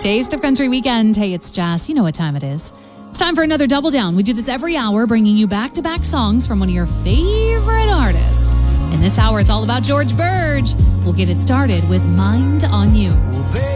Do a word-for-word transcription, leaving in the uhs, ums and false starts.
Taste of Country Weekend. Hey, it's Jazz. You know what time it is. It's time for another Double Down. We do this every hour, bringing you back-to-back songs from one of your favorite artists. In this hour, it's all about George Burge. We'll get it started with Mind on You.